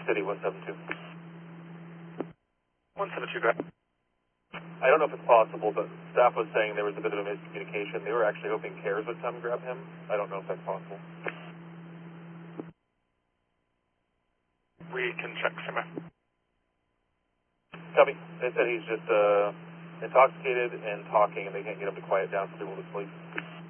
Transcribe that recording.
City 172. 172, go ahead. I don't know if it's possible, but staff was saying there was a bit of a miscommunication. They were actually hoping CARES would come grab him. I don't know if that's possible. We can check, Simmer. Copy. They said he's just intoxicated and talking, and they can't get him to quiet down for people to sleep.